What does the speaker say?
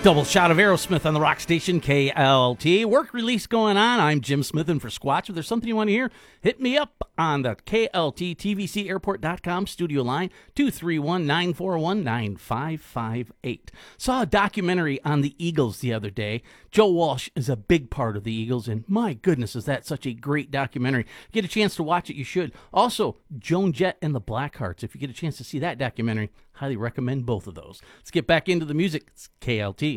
Double shot of Aerosmith on the rock station KLT. Work release going on. I'm Jim Smith in for Squatch. If there's something you want to hear, hit me up on the KLT TVC Airport.com studio line 231-941-9558. Saw a documentary on the Eagles the other day. Joe Walsh is a big part of the Eagles, and my goodness, is that such a great documentary. Get a chance to watch it, you should. Also, Joan Jett and the Blackhearts. If you get a chance to see that documentary, highly recommend both of those. Let's get back into the music. It's KLT.